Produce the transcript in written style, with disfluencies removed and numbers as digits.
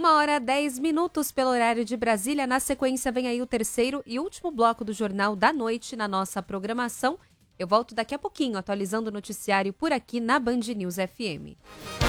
1h10 pelo horário de Brasília. Na sequência vem aí o terceiro e último bloco do Jornal da Noite na nossa programação. Eu volto daqui a pouquinho atualizando o noticiário por aqui na Band News FM.